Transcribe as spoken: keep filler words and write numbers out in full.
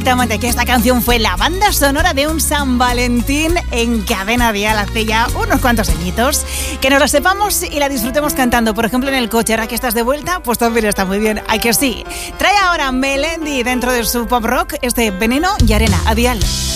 Exactamente, que esta canción fue la banda sonora de un San Valentín en Cadena Dial hace ya unos cuantos añitos. Que nos la sepamos y la disfrutemos cantando, por ejemplo en el coche. Ahora que estás de vuelta, pues también está muy bien. Hay que sí. Trae ahora Melendi dentro de su pop rock este Veneno y Arena. A Dial.